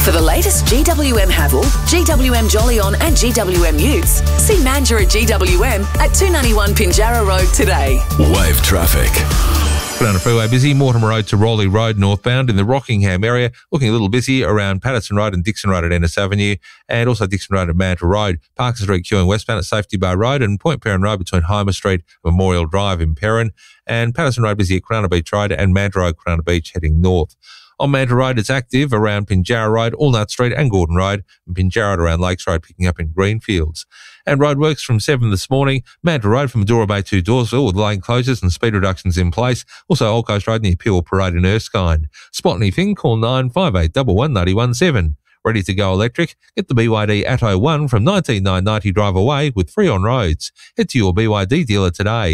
For the latest GWM Haval, GWM Jolyon and GWM Utes, see Mandurah GWM at 291 Pinjarra Road today. Wave traffic. On the freeway busy, Mortimer Road to Rowley Road northbound in the Rockingham area, looking a little busy around Patterson Road and Dixon Road at Ennis Avenue, and also Dixon Road at Mandurah Road, Parker Street queuing westbound at Safety Bar Road, and Point Perrin Road between Homer Street and Memorial Drive in Perrin, and Patterson Road busy at Cronulla Beach Road and Mandurah Road, Cronulla Beach heading north. On Mandurah Road, it's active around Pinjarra Road, Allnut Street and Gordon Road, and Pinjarra around Lakes Road picking up in Greenfields. And roadworks from 7 this morning, Mandurah Road from Medora Bay to Dawesville with lane closures and speed reductions in place. Also Old Coast Road near Peel Parade in Erskine. Spot anything, call 958 11 Ready to go electric? Get the BYD Atto 1 from $19,990 drive away with free on roads. Head to your BYD dealer today.